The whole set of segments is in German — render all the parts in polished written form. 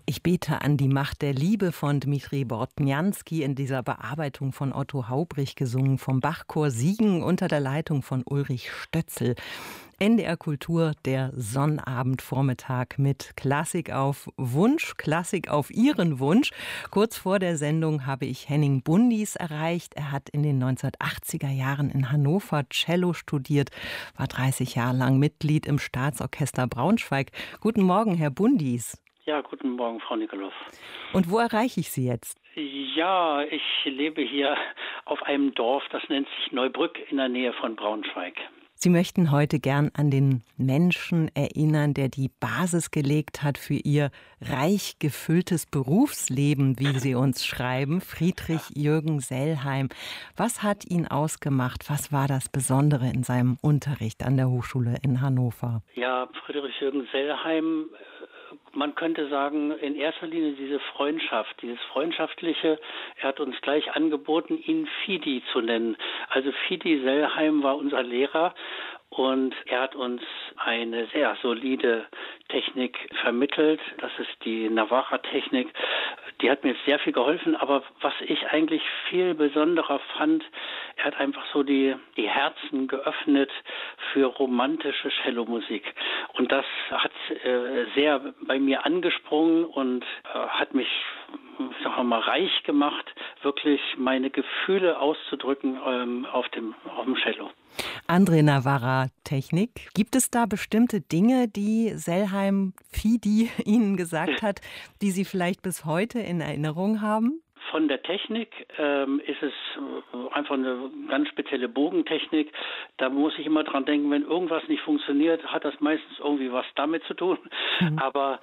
Ich bete an die Macht der Liebe von Dmitri Bortnjanski in dieser Bearbeitung von Otto Haubrich, gesungen vom Bachchor Siegen unter der Leitung von Ulrich Stötzl. NDR Kultur, der Sonnabendvormittag mit Klassik auf Wunsch, Klassik auf Ihren Wunsch. Kurz vor der Sendung habe ich Henning Bundis erreicht. Er hat in den 1980er Jahren in Hannover Cello studiert, war 30 Jahre lang Mitglied im Staatsorchester Braunschweig. Guten Morgen, Herr Bundis. Ja, guten Morgen, Frau Nikolow. Und wo erreiche ich Sie jetzt? Ja, ich lebe hier auf einem Dorf, das nennt sich Neubrück in der Nähe von Braunschweig. Sie möchten heute gern an den Menschen erinnern, der die Basis gelegt hat für Ihr reich gefülltes Berufsleben, wie Sie uns schreiben, Friedrich Jürgen Sellheim. Was hat ihn ausgemacht? Was war das Besondere in seinem Unterricht an der Hochschule in Hannover? Ja, Friedrich Jürgen Sellheim, man könnte sagen, in erster Linie diese Freundschaft, dieses Freundschaftliche. Er hat uns gleich angeboten, ihn Fidi zu nennen. Also Fidi Sellheim war unser Lehrer und er hat uns eine sehr solide Technik vermittelt. Das ist die Navarra-Technik. Die hat mir sehr viel geholfen, aber was ich eigentlich viel besonderer fand, er hat einfach so die Herzen geöffnet für romantische Cellomusik. Und das hat sehr bei mir angesprungen und hat mich, sagen wir mal, reich gemacht, wirklich meine Gefühle auszudrücken auf dem Cello. André Navarra-Technik. Gibt es da bestimmte Dinge, die Sellheim Fidi Ihnen gesagt hat, die Sie vielleicht bis heute in Erinnerung haben? Von der Technik ist es einfach eine ganz spezielle Bogentechnik. Da muss ich immer dran denken, wenn irgendwas nicht funktioniert, hat das meistens irgendwie was damit zu tun. Aber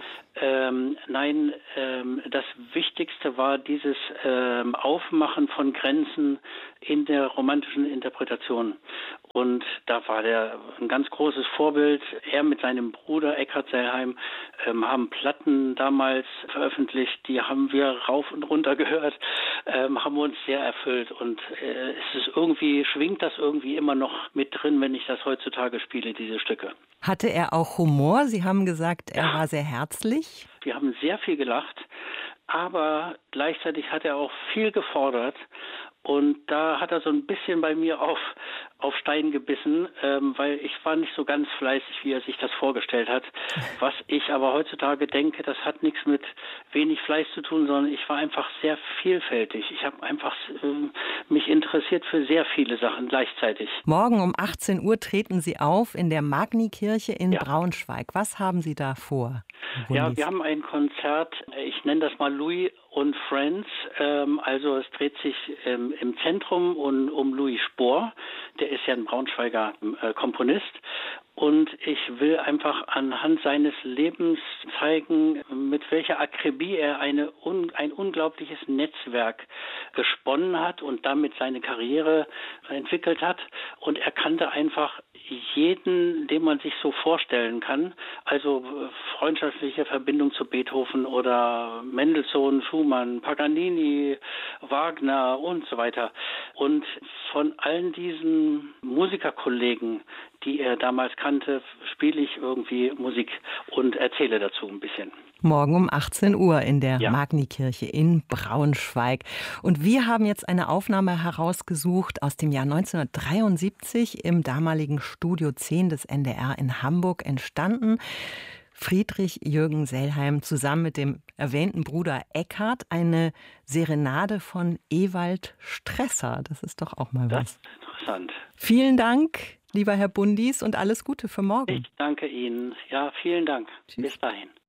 nein, das Wichtigste war dieses Aufmachen von Grenzen in der romantischen Interpretation. Und da war der ein ganz großes Vorbild. Er mit seinem Bruder Eckhard Sellheim haben Platten damals veröffentlicht, die haben wir rauf und runter gehört, haben uns sehr erfüllt. Und schwingt das irgendwie immer noch mit drin, wenn ich das heutzutage spiele, diese Stücke. Hatte er auch Humor? Sie haben gesagt, er war sehr herzlich. Wir haben sehr viel gelacht, aber gleichzeitig hat er auch viel gefordert. Und da hat er so ein bisschen bei mir auf Stein gebissen, weil ich war nicht so ganz fleißig, wie er sich das vorgestellt hat. Was ich aber heutzutage denke, das hat nichts mit wenig Fleiß zu tun, sondern ich war einfach sehr vielfältig. Ich habe einfach mich interessiert für sehr viele Sachen gleichzeitig. Morgen um 18 Uhr treten Sie auf in der Magni-Kirche in Braunschweig. Was haben Sie da vor? Ja, wir haben ein Konzert, ich nenne das mal Louis und Friends, also es dreht sich im Zentrum um Louis Spohr, der ist ja ein Braunschweiger Komponist. Und ich will einfach anhand seines Lebens zeigen, mit welcher Akribie er ein unglaubliches Netzwerk gesponnen hat und damit seine Karriere entwickelt hat. Und er kannte einfach jeden, den man sich so vorstellen kann. Also freundschaftliche Verbindung zu Beethoven oder Mendelssohn, Schumann, Paganini, Wagner und so weiter. Und von allen diesen Musikerkollegen, die er damals kannte, spiele ich irgendwie Musik und erzähle dazu ein bisschen. Morgen um 18 Uhr in der Magni-Kirche in Braunschweig. Und wir haben jetzt eine Aufnahme herausgesucht aus dem Jahr 1973 im damaligen Studio 10 des NDR in Hamburg entstanden. Friedrich Jürgen Sellheim zusammen mit dem erwähnten Bruder Eckhard, eine Serenade von Ewald Stresser. Das ist doch auch mal was. Das ist interessant. Vielen Dank, lieber Herr Bundis, und alles Gute für morgen. Ich danke Ihnen. Ja, vielen Dank. Tschüss. Bis dahin.